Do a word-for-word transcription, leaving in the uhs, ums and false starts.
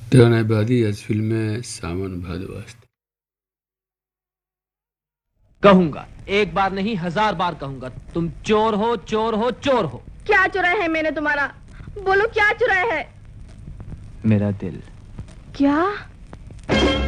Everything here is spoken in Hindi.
Tane بعدی از فیلم سامان भादवास्त. कहूंगा, एक बार नहीं हजार बार कहूंगा, तुम चोर हो, चोर हो, चोर हो। क्या चुराया है मैंने तुम्हारा? बोलो क्या चुराया है? मेरा दिल। क्या?